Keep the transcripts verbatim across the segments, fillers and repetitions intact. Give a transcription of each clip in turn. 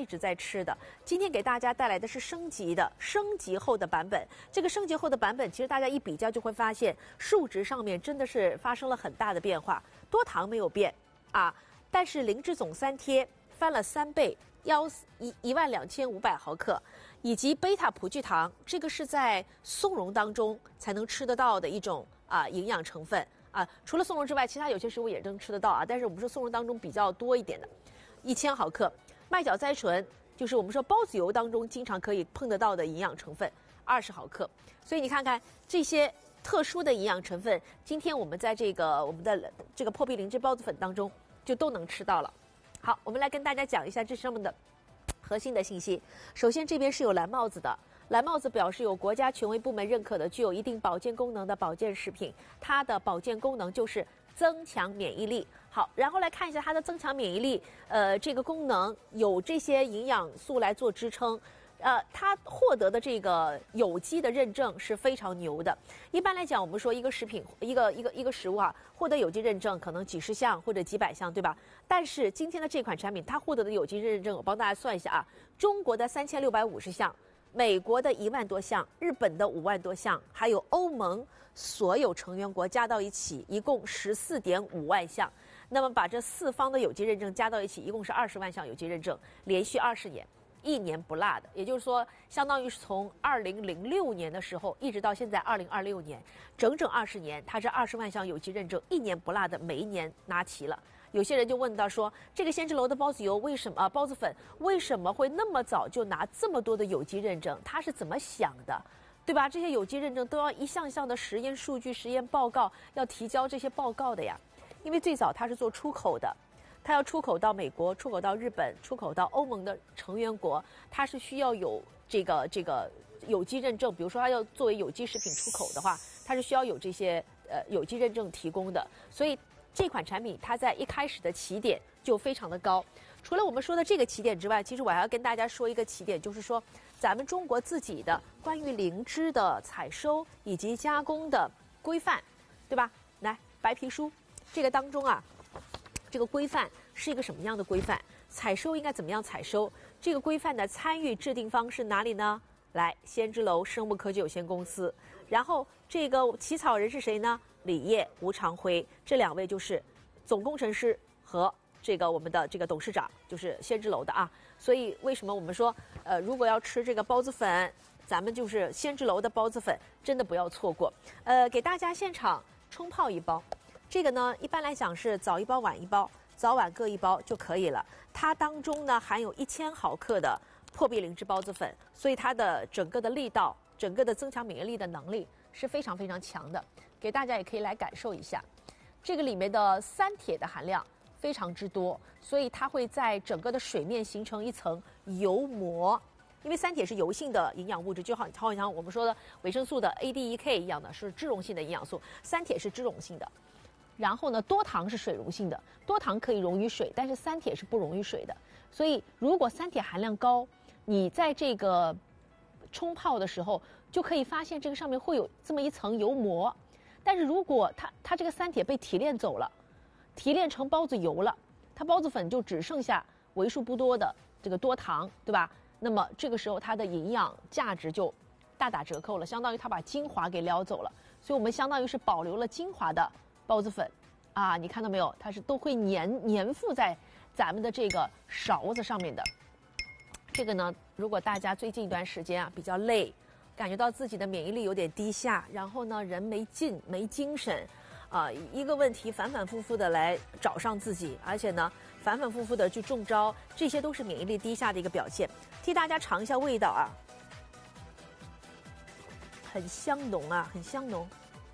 直在吃的。今天给大家带来的是升级的、升级后的版本。这个升级后的版本，其实大家一比较就会发现，数值上面真的是发生了很大的变化。多糖没有变啊，但是灵芝总三贴翻了三倍，幺一一万两千五百毫克，以及贝塔葡聚糖，这个是在松茸当中才能吃得到的一种啊营养成分。啊，除了松茸之外，其他有些食物也能吃得到啊。但是我们说松茸当中比较多一点的，一千毫克，麦角甾醇就是我们说包子油当中经常可以碰得到的营养成分，二十毫克。所以你看看这些特殊的营养成分，今天我们在这个我们的这个破壁灵芝孢子粉当中就都能吃到了。好，我们来跟大家讲一下这上面的核心的信息。首先，这边是有蓝帽子的。蓝帽子表示有国家权威部门认可的具有一定保健功能的保健食品，它的保健功能就是增强免疫力。好，然后来看一下它的增强免疫力，呃，这个功能有这些营养素来做支撑。呃，它获得的这个有机的认证是非常牛的。一般来讲，我们说一个食品、一个一个一个食物啊，获得有机认证可能几十项或者几百项，对吧？但是今天的这款产品，它获得的有机认证，我帮大家算一下啊，中国的三千六百五十项。美国的一万多项，日本的五万多项，还有欧盟所有成员国加到一起，一共十四点五万项。那么把这四方的有机认证加到一起，一共是二十万项有机认证，连续二十年，一年不落的。也就是说，相当于是从二零零六年的时候一直到现在二零二六年，整整二十年，它这二十万项有机认证一年不落的，每一年拿齐了。有些人就问到说，这个仙芝楼的包子油为什么啊，包子粉为什么会那么早就拿这么多的有机认证？他是怎么想的，对吧？这些有机认证都要一项项的实验数据、实验报告，要提交这些报告的呀。因为最早它是做出口的，它要出口到美国、出口到日本、出口到欧盟的成员国，它是需要有这个这个有机认证。比如说，它要作为有机食品出口的话，它是需要有这些呃有机认证提供的，所以。这款产品它在一开始的起点就非常的高，除了我们说的这个起点之外，其实我还要跟大家说一个起点，就是说咱们中国自己的关于灵芝的采收以及加工的规范，对吧？来，白皮书这个当中啊，这个规范是一个什么样的规范？采收应该怎么样采收？这个规范的参与制定方是哪里呢？来，仙芝楼生物科技有限公司，然后这个起草人是谁呢？李烨、吴长辉，这两位就是总工程师和这个我们的这个董事长，就是仙芝楼的啊。所以为什么我们说，呃，如果要吃这个包子粉，咱们就是仙芝楼的包子粉，真的不要错过。呃，给大家现场冲泡一包，这个呢一般来讲是早一包晚一包，早晚各一包就可以了。它当中呢含有一千毫克的破壁灵芝孢子粉，所以它的整个的力道、整个的增强免疫力的能力是非常非常强的。给大家也可以来感受一下，这个里面的三铁的含量非常之多，所以它会在整个的水面形成一层油膜。因为三铁是油性的营养物质，就好好像我们说的维生素的 A D E K 一样的，是脂溶性的营养素，三铁是脂溶性的。然后呢，多糖是水溶性的，多糖可以溶于水，但是三铁是不溶于水的。所以如果三铁含量高，你在这个冲泡的时候就可以发现这个上面会有这么一层油膜。但是如果它它这个三铁被提炼走了，提炼成包子油了，它包子粉就只剩下为数不多的这个多糖，对吧？那么这个时候它的营养价值就大打折扣了，相当于它把精华给撩走了。所以我们相当于是保留了精华的包子粉啊，你看到没有？它是都会粘粘附在咱们的这个勺子上面的。这个呢，如果大家最近一段时间啊比较累，感觉到自己的免疫力有点低下，然后呢人没劲没精神，啊、呃、一个问题反反复复的来找上自己，而且呢反反复复的去中招，这些都是免疫力低下的一个表现。替大家尝一下味道啊，很香浓啊，很香浓，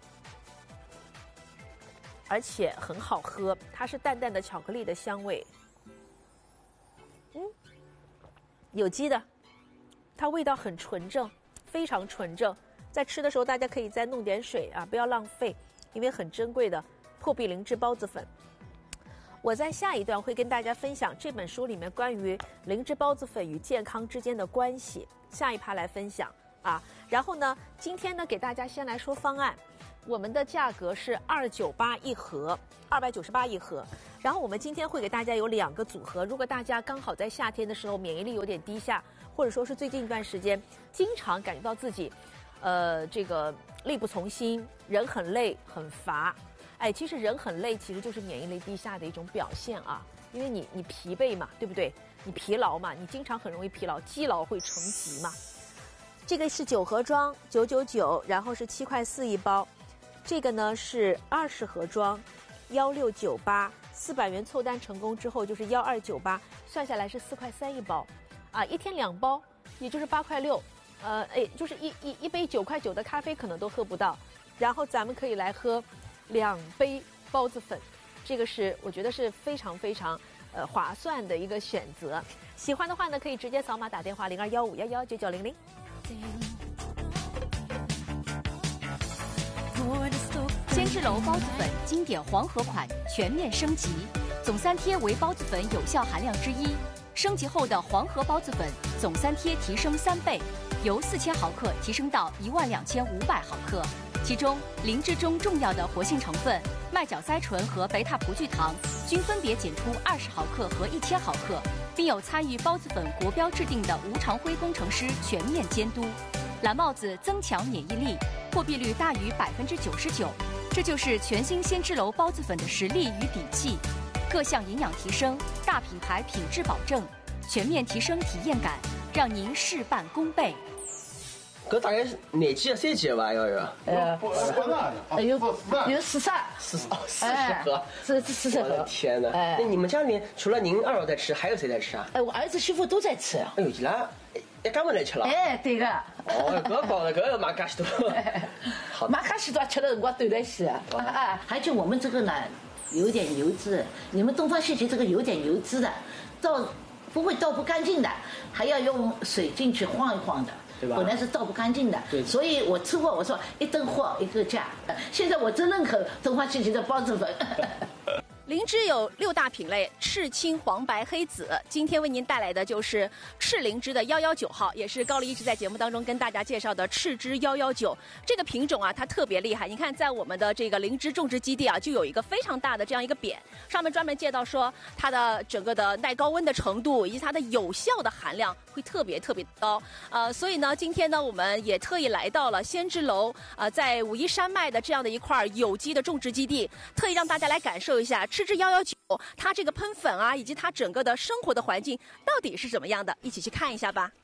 而且很好喝，它是淡淡的巧克力的香味。嗯，有机的，它味道很纯正，非常纯正。在吃的时候大家可以再弄点水啊，不要浪费，因为很珍贵的破壁灵芝孢子粉。我在下一段会跟大家分享这本书里面关于灵芝孢子粉与健康之间的关系，下一趴来分享啊。然后呢，今天呢给大家先来说方案，我们的价格是二九八一盒，二百九十八一盒。 然后我们今天会给大家有两个组合，如果大家刚好在夏天的时候免疫力有点低下，或者说是最近一段时间经常感觉到自己，呃，这个力不从心，人很累很乏。哎，其实人很累，其实就是免疫力低下的一种表现啊，因为你你疲惫嘛，对不对？你疲劳嘛，你经常很容易疲劳，积劳会成疾嘛。这个是九盒装，九九九，然后是七块四一包。这个呢是二十盒装，幺六九八，四百元凑单成功之后就是幺二九八，算下来是四块三一包，啊，一天两包，也就是八块六，呃，哎，就是一一一杯九块九的咖啡可能都喝不到，然后咱们可以来喝。两杯包子粉，这个是我觉得是非常非常呃划算的一个选择。喜欢的话呢，可以直接扫码打电话零二幺五幺幺九九零零。 鲜之楼包子粉经典黄河款全面升级，总三贴为包子粉有效含量之一。升级后的黄河包子粉总三贴提升三倍，由四千毫克提升到一万两千五百毫克。其中，灵芝中重要的活性成分麦角甾醇和贝塔葡聚糖均分别检出二十毫克和一千毫克，并有参与包子粉国标制定的吴长辉工程师全面监督。蓝帽子增强免疫力，破壁率大于百分之九十九，这就是全新鲜之楼包子粉的实力与底气。各项营养提升，大品牌品质保证，全面提升体验感，让您事半功倍。 搿大概是廿几啊、三几吧，要有。 呃，有有四十， 四十哦，四十盒， 四四十盒。 我的天哪！ 哎， 那你们家里除了您二老在吃，还有谁在吃啊？ 哎，我儿子媳妇都在吃。 哎呦，伊拉一家门来吃了。 哎，对个。 哦，搿搞了，搿要买介许多。 好，买介许多吃的辰光对得起啊！啊，而且我们这个呢，有点油脂，你们东方细节这个有点油脂的，倒不会倒不干净的，还要用水进去晃一晃的。本来是倒不干净的，所以我吃过，我说一顿货一个价。现在我真认可东方细奇的包子粉。 灵芝有六大品类，赤、青、黄、白、黑、紫。今天为您带来的就是赤灵芝的幺幺九号，也是高丽一直在节目当中跟大家介绍的赤芝幺幺九。这个品种啊，它特别厉害。你看，在我们的这个灵芝种植基地啊，就有一个非常大的这样一个匾，上面专门介绍说它的整个的耐高温的程度以及它的有效的含量会特别特别高。呃，所以呢，今天呢，我们也特意来到了鲜之楼，呃，在武夷山脉的这样的一块有机的种植基地，特意让大家来感受一下。赤芝幺幺九，它这个喷粉啊，以及它整个的生活的环境到底是怎么样的？一起去看一下吧。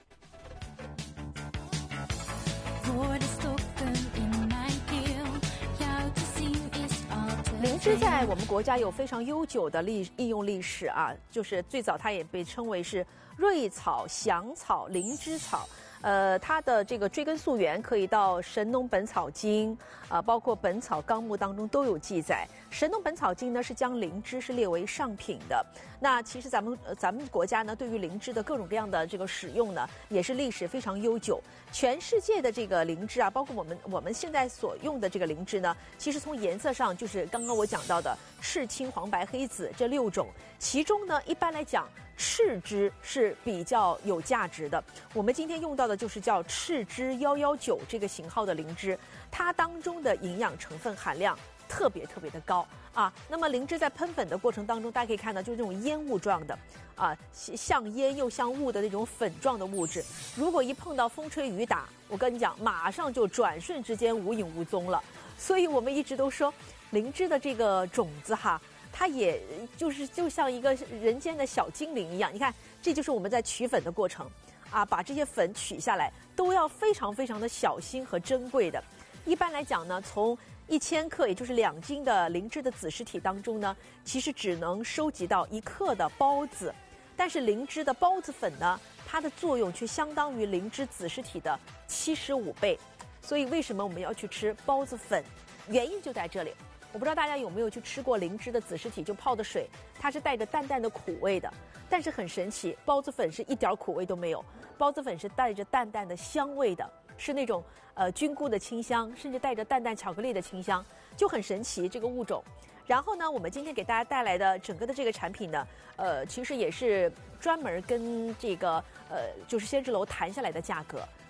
灵芝在我们国家有非常悠久的历应用历史啊，就是最早它也被称为是瑞草、祥草、灵芝草。呃，它的这个追根溯源可以到《神农本草经》啊、呃，包括《本草纲目》当中都有记载。《神农本草经》呢是将灵芝是列为上品的。那其实咱们呃咱们国家呢对于灵芝的各种各样的这个使用呢，也是历史非常悠久。全世界的这个灵芝啊，包括我们我们现在所用的这个灵芝呢，其实从颜色上就是刚刚我讲到的赤、青、黄、白、黑、紫这六种，其中呢一般来讲。赤芝是比较有价值的，我们今天用到的就是叫赤芝幺幺九这个型号的灵芝，它当中的营养成分含量特别特别的高啊。那么灵芝在喷粉的过程当中，大家可以看到就是这种烟雾状的啊，像烟又像雾的那种粉状的物质，如果一碰到风吹雨打，我跟你讲，马上就转瞬之间无影无踪了。所以我们一直都说灵芝的这个种子哈。它也就是就像一个人间的小精灵一样，你看，这就是我们在取粉的过程，啊，把这些粉取下来都要非常非常的小心和珍贵的。一般来讲呢，从一千克，也就是两斤的灵芝的子实体当中呢，其实只能收集到一克的孢子，但是灵芝的孢子粉呢，它的作用却相当于灵芝子实体的七十五倍。所以为什么我们要去吃孢子粉？原因就在这里。我不知道大家有没有去吃过灵芝的子实体就泡的水，它是带着淡淡的苦味的，但是很神奇，孢子粉是一点苦味都没有，孢子粉是带着淡淡的香味的，是那种呃菌菇的清香，甚至带着淡淡巧克力的清香，就很神奇这个物种。然后呢，我们今天给大家带来的整个的这个产品呢，呃，其实也是专门跟这个呃就是鲜之楼谈下来的价格。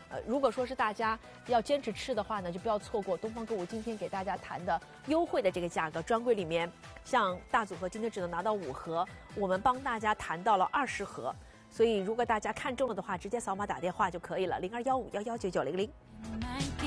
呃，如果说是大家要坚持吃的话呢，就不要错过东方购物今天给大家谈的优惠的这个价格。专柜里面，像大组合今天只能拿到五盒，我们帮大家谈到了二十盒。所以如果大家看中了的话，直接扫码打电话就可以了，零二幺五幺幺九九零零。